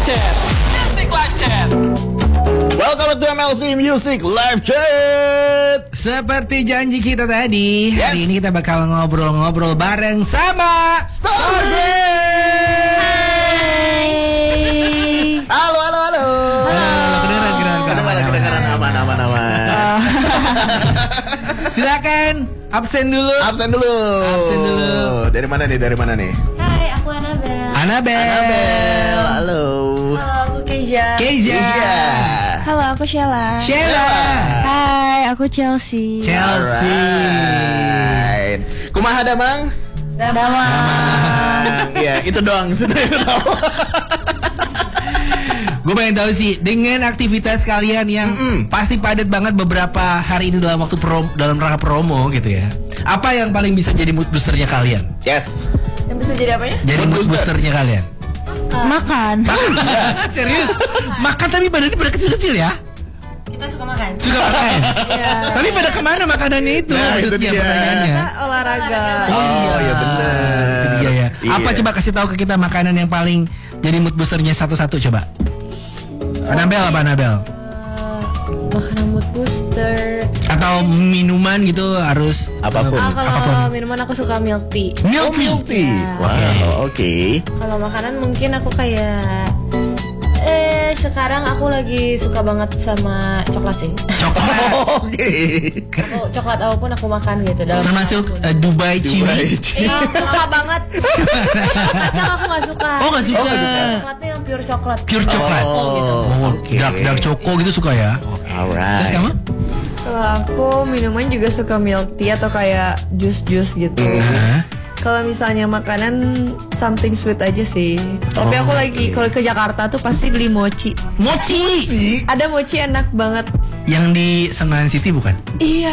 Chat. Music Live Chat. Welcome to MLC Music Live Chat. Seperti janji kita tadi, Yes. hari ini kita bakal ngobrol-ngobrol bareng sama Starbeam. Halo. Kedengaran aman. Silakan absen dulu. Absen dulu. Dari mana nih? Hai, aku Annabelle. Annabelle. Halo. Halo, aku Keisha. Halo, aku Sheila. Hai, aku Chelsea. Alright. Kumaha damang? Iya, itu doang sudah itu tahu. Gue pengen tahu sih, dengan aktivitas kalian yang pasti padat banget beberapa hari ini dalam waktu dalam rangka promo gitu ya. Apa yang paling bisa jadi mood boosternya kalian? Yes. Yang bisa jadi apanya? Jadi mood boosternya kalian? Makan. Serius? Makan tapi badannya pada kecil-kecil ya? Kita suka makan. Suka makan? Iya. Tapi pada kemana makanannya itu? Nah, itu Maksudnya dia. pertanyaannya. Kita olahraga. Oh, iya benar. Iya ya. Iya. Apa coba kasih tahu ke kita makanan yang paling jadi mood boosternya satu-satu coba. Anabel. Makanan mood booster. Atau minuman gitu harus Apapun. Kalau minuman aku suka milk tea. Milk tea. Wow, oke. Kalau makanan mungkin aku kayak sekarang aku lagi suka banget sama coklat sih. Coklat. Oke. Aku coklat apapun aku makan gitu. Termasuk Dubai Chewy. Suka banget. Kacang aku nggak suka. Oh, nggak suka. Coklatnya yang pure coklat. Pure coklat. gitu. Oke. Dark choco gitu suka ya. Alright. Terus kamu? Kalau aku minuman juga suka milk tea atau kayak jus-jus gitu. Hah? Kalau misalnya makanan something sweet aja sih. Tapi aku lagi kalau ke Jakarta tuh pasti beli mochi. Mochi. Ada mochi enak banget. Yang di Senayan City bukan? Iya.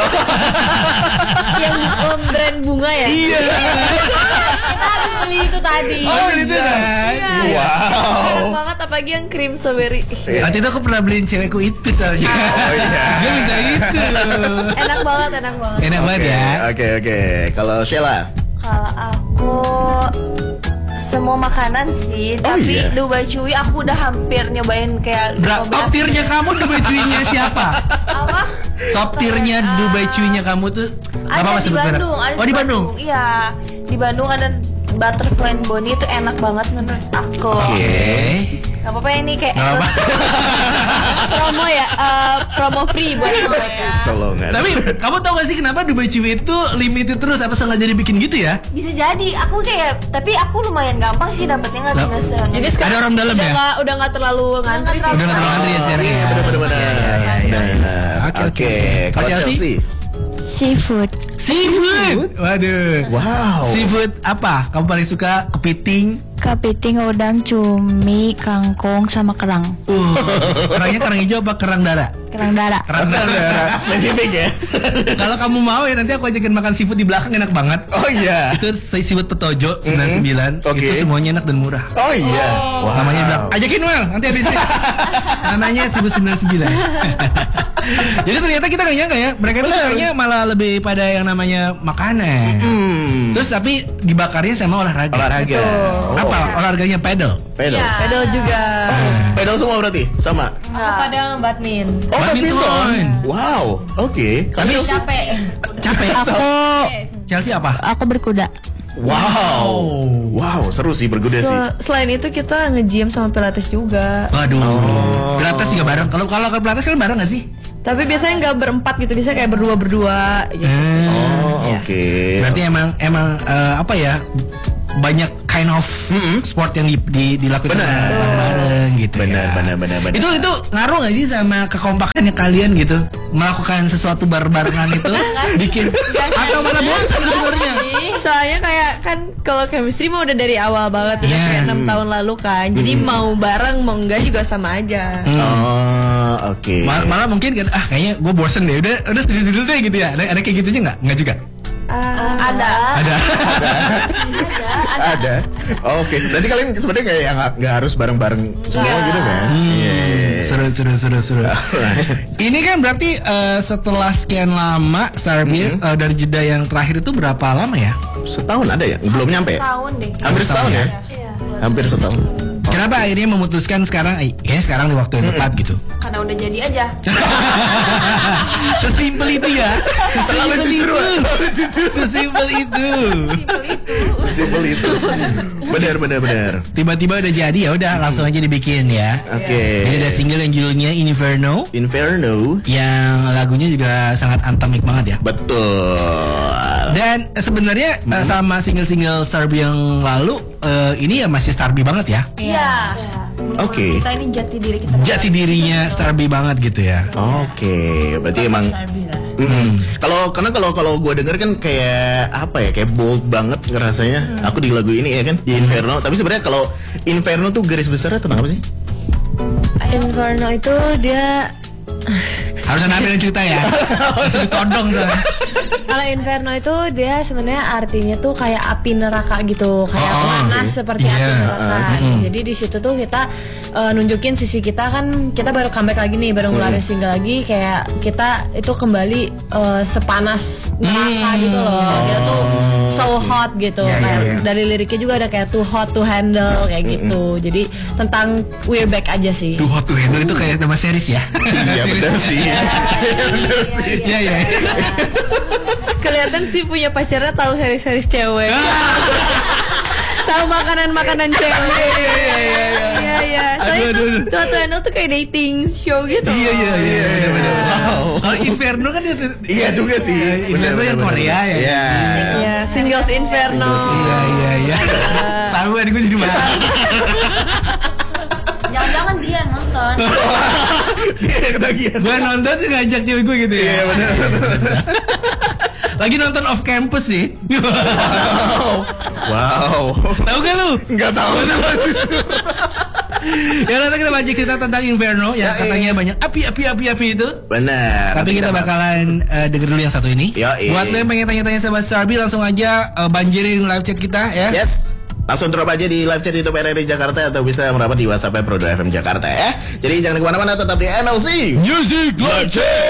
Yang brand bunga ya. Iya. Kita habis beli itu tadi. Oh, itu kan. Wow. Enak banget apalagi yang cream strawberry. Waktu itu aku pernah beliin cewekku itu soalnya. Oh iya. Dia minta itu. Enak banget. Enak banget ya. Oke. Kalau Sheila. Kalau aku semua makanan sih, tapi iya? Dubai Chewy aku udah hampir nyobain kayak Top 15 tiernya kamu Dubai Chewy-nya siapa? apa? Top tiernya Dubai Chewy-nya kamu tuh Ada apa di Bandung, Oh di Bandung. Iya, di Bandung ada Butterfly Bonnie itu enak banget menurut aku. Oke. Gak apa-apa ya, ini kayak Nggak apa. promo ya, promo free buat mereka. Colongan. Tapi kamu tau gak sih kenapa Dubai Chewy itu limited terus? Apa sengaja dibikin gitu ya? Bisa jadi, aku kayak, tapi aku lumayan gampang sih dapetnya nggak tinggal Jadi Ada orang dalam ya? udah nggak terlalu ngantri sih. Udah nggak terlalu ngantri ya sekarang Iya, ya? benar. Oke. Kalau Chelsea? Chelsea. Seafood. Seafood. Waduh. Wow. Seafood apa? Kamu paling suka kepiting? Kepiting, udang, cumi, kangkung, sama kerang. Kerangnya kerang hijau apa kerang darah? Kerang darah. Kerang darah. Spesifik ya. Kalau kamu mau ya nanti aku ajakin makan seafood di belakang enak banget. Oh iya. Itu seafood Petojo 99. Oke. Itu semuanya enak dan murah. Oh iya. Wow. Namanya bilang, ajakin Well nanti habisnya. Namanya seafood 99. Jadi ternyata kita gak nyangka ya, mereka tuh kayaknya malah lebih pada yang namanya makanan. Terus tapi dibakarnya sama olahraga. Olahraga. Apa? Olahraganya pedal. Pedal. Pedal juga. Pedal semua berarti? Sama? Aku pada badminton. Oh, Badminton. Wow. Oke. Tapi capek. Aku Chelsea apa? aku berkuda. Wow, seru sih berkuda sih. Selain itu kita nge-gym sama pilates juga. Waduh. Pilates juga bareng. Kalau ke Pilates kan bareng gak sih? Tapi biasanya nggak berempat gitu, biasanya kayak berdua gitu sih. Oh, Iya. oke. Berarti emang apa ya? Banyak kind of sport yang dilakukan bareng gitu. Benar. Itu ngaruh gak sih sama kekompakannya kalian gitu? Melakukan sesuatu barengan itu bikin atau malah bosan sebenarnya? Soalnya kayak kan kalau chemistry mah udah dari awal banget, udah Iya. kayak 6 tahun lalu kan. Jadi mau bareng mau enggak juga sama aja. Oh, oke. Malah mungkin kan kayaknya gue bosen deh. Udah tidur deh gitu ya. Ada kayak gitu juga nggak juga? Ada. Ada. Oh, oke. Berarti kalian sebenarnya kayak yang nggak harus bareng-bareng semua gitu kan? Iya. Seru. Ini kan berarti setelah sekian lama Starbeam dari jeda yang terakhir itu berapa lama ya? Setahun ada ya? Belum nyampe ya? Tahun deh. Hampir setahun ya? Iya. Hampir setahun. Kenapa akhirnya memutuskan sekarang? Kayaknya sekarang di waktu yang tepat gitu. Karena udah jadi aja. Sesimpel itu ya. Terlalu jujur, terlalu jujur. Sesimpel itu. Sesimpel itu. Benar. Tiba-tiba udah jadi, ya udah langsung aja dibikin ya. Oke. Ini ada single yang judulnya Inferno, Inferno. yang lagunya juga sangat anthemic banget ya. Betul. Dan sebenarnya sama single-single Starby yang lalu, ini ya masih Starby banget ya. Iya. Oke. Kita ini jati diri kita. Jati dirinya Starby banget gitu ya. Oke, berarti emang. Kalau gue denger kan kayak apa ya, kayak bold banget ngerasanya. Aku di lagu ini ya kan, di Inferno. Tapi sebenarnya kalau Inferno tuh garis besarnya tentang apa sih? Inferno itu dia Harus ambil cerita ya. Harus ditodong tuh. kalau Inferno itu dia sebenarnya artinya tuh kayak api neraka gitu, kayak panas seperti api neraka. Jadi di situ tuh kita nunjukin sisi kita, kan kita baru comeback lagi nih, baru ngeluarin single lagi, kayak kita itu kembali sepanas neraka gitu loh. Dia tuh so hot gitu. Kayak dari liriknya juga ada kayak too hot to handle kayak gitu. Jadi tentang we're back aja sih. Too Hot to Handle itu kayak nama series ya. Iya benar sih. Iya iya. Kelihatan sih punya pacarnya tahu seri-seri cewek. Tahu makanan-makanan cewek. Iya. Soalnya tuh Handle tuh kayak dating show gitu. Iya. Wow. Kalau Inferno kan dia Iya juga sih. Inferno yang Korea ya. Iya, Singles Inferno. Iya. Tahu kan gue jadi marah. Jangan-jangan dia nonton. Dia ketagihan. Gue nonton sih ngajak cewek gue gitu ya. Iya benar. Lagi nonton Off Campus sih. Wow. Tahu gak lu? Nggak tahu. Ya nanti kita baca cerita tentang Inferno yang katanya banyak api itu. Benar. Tapi kita bakalan denger dulu yang satu ini. Yoi. Buat lo yang pengen tanya-tanya sama Starby, langsung aja banjirin live chat kita ya. Yes. Langsung drop aja di live chat YouTube RRI Jakarta atau bisa merapat di WhatsApp Pro FM Jakarta ya. Jadi jangan kemana-mana, tetap di MLC Music Live Chat.